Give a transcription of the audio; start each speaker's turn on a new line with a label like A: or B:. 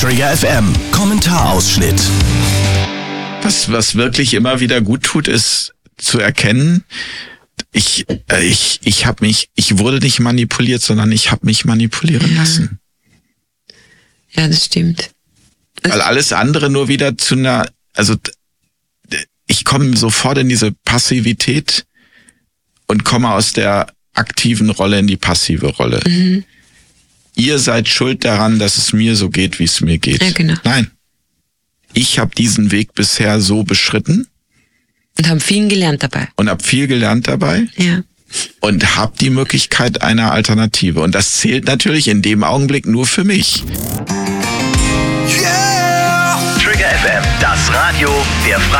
A: Trigger FM Kommentarausschnitt.
B: Was wirklich immer wieder gut tut, ist zu erkennen, ich wurde nicht manipuliert, sondern ich habe mich manipulieren lassen.
C: Ja, das stimmt.
B: Weil alles andere nur wieder ich komme sofort in diese Passivität und komme aus der aktiven Rolle in die passive Rolle.
C: Mhm.
B: Ihr seid schuld daran, dass es mir so geht, wie es mir geht.
C: Ja, genau.
B: Nein. Ich habe diesen Weg bisher so beschritten.
C: Und haben viel gelernt dabei.
B: Ja. Und habe die Möglichkeit einer Alternative. Und das zählt natürlich in dem Augenblick nur für mich.
A: Yeah! Trigger FM, das Radio der Freien